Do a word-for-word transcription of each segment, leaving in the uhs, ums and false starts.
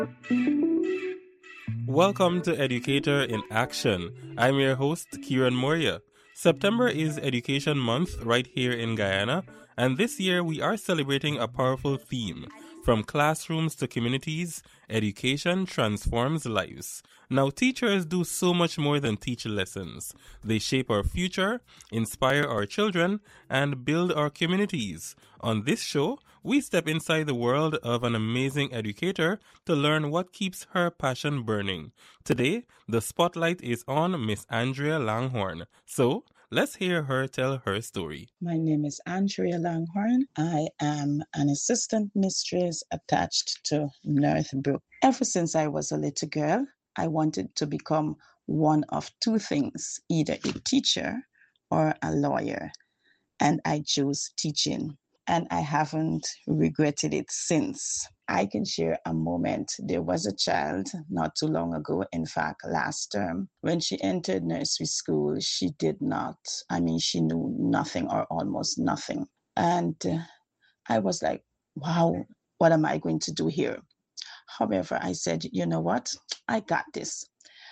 Welcome to Educator in Action. I'm your host, Kieran Moria. September is Education Month right here in Guyana, and this year we are celebrating a powerful theme. From classrooms to communities, education transforms lives. Now, teachers do so much more than teach lessons. They shape our future, inspire our children, and build our communities. On this show, we step inside the world of an amazing educator to learn what keeps her passion burning. Today, the spotlight is on Miss Andrea Langhorne. So, let's hear her tell her story. My name is Andrea Langhorne. I am an assistant mistress attached to Northbrook. Ever since I was a little girl, I wanted to become one of two things, either a teacher or a lawyer. And I chose teaching. And I haven't regretted it since. I can share a moment. There was a child not too long ago, in fact, last term. When she entered nursery school, she did not, I mean, she knew nothing or almost nothing. And uh, I was like, wow, what am I going to do here? However, I said, you know what? I got this.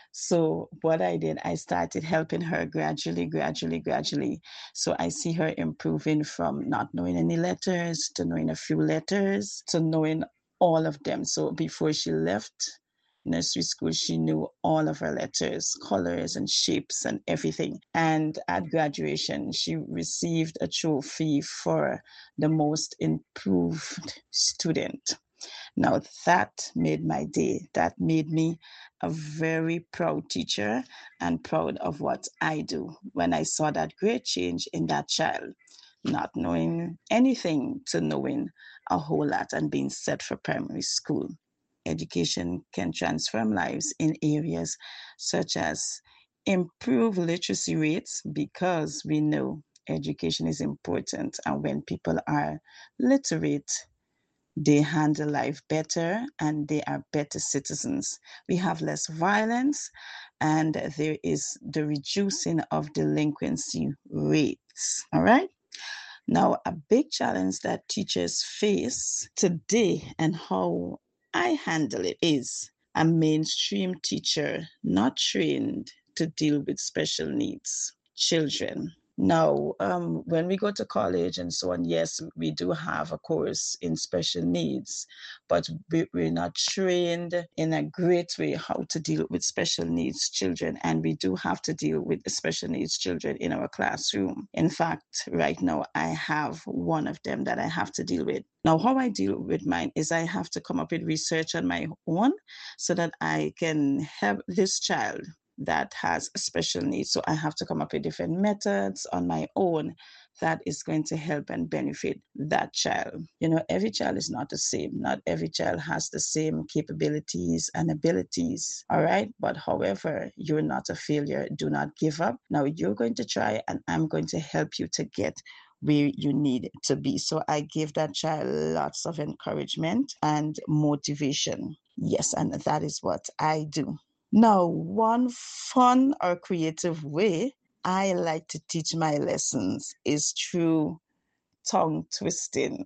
So what I did, I started helping her gradually, gradually, gradually. So I see her improving from not knowing any letters to knowing a few letters to knowing all of them. So before she left nursery school, she knew all of her letters, colors and shapes and everything. And at graduation, she received a trophy for the most improved student. Now that made my day. That made me a very proud teacher and proud of what I do when I saw that great change in that child, not knowing anything to knowing a whole lot and being set for primary school. Education can transform lives in areas such as improve literacy rates, because we know education is important, and when people are literate, they handle life better and they are better citizens. We have less violence and there is the reducing of delinquency rates. All right. Now, a big challenge that teachers face today and how I handle it is a mainstream teacher not trained to deal with special needs children. Now, um, when we go to college and so on, yes, we do have a course in special needs, but we, we're not trained in a great way how to deal with special needs children. And we do have to deal with the special needs children in our classroom. In fact, right now, I have one of them that I have to deal with. Now, how I deal with mine is I have to come up with research on my own so that I can help this child that has special needs. So I have to come up with different methods on my own that is going to help and benefit that child. You know, every child is not the same. Not every child has the same capabilities and abilities. All right. But however, you're not a failure. Do not give up. Now you're going to try and I'm going to help you to get where you need to be. So I give that child lots of encouragement and motivation. Yes, and that is what I do. Now, one fun or creative way I like to teach my lessons is through tongue twisting.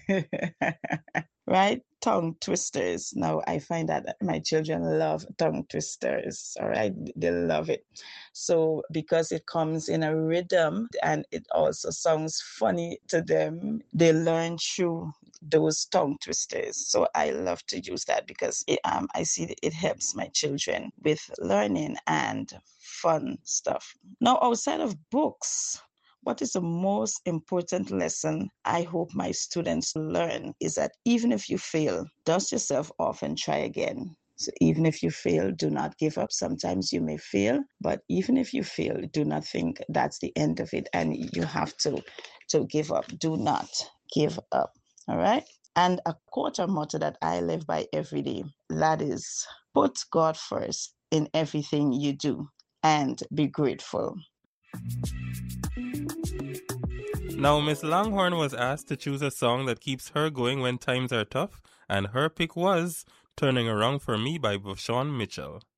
Right? Tongue twisters. Now, I find that my children love tongue twisters. All right? They love it. So, because it comes in a rhythm and it also sounds funny to them, they learn through those tongue twisters. So, I love to use that because it, um, I see that it helps my children with learning and fun stuff. Now, outside of books, what is the most important lesson I hope my students learn is that even if you fail, dust yourself off and try again. So even if you fail, do not give up. Sometimes you may fail, but even if you fail, do not think that's the end of it and you have to, to give up. Do not give up. All right? And a quote or motto that I live by every day, that is, put God first in everything you do and be grateful. Now, Miss Langhorne was asked to choose a song that keeps her going when times are tough, and her pick was Turning Around for Me by Vashon Mitchell.